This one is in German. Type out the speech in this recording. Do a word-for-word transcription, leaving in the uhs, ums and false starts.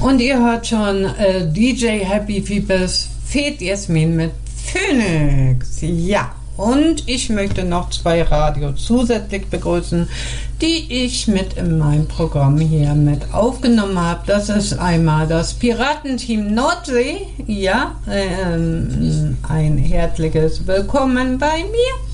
Und ihr hört schon äh, D J Happy Peoples, Fed Jasmin mit Phoenix. Ja, und ich möchte noch zwei Radio zusätzlich begrüßen, die ich mit in meinem Programm hier mit aufgenommen habe. Das ist einmal das Piratenteam Nordsee. Ja, ähm, ein herzliches Willkommen bei mir.